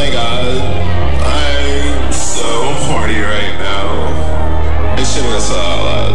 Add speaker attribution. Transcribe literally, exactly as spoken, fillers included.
Speaker 1: my god, I'm so horny right now. I shouldn't have saw that.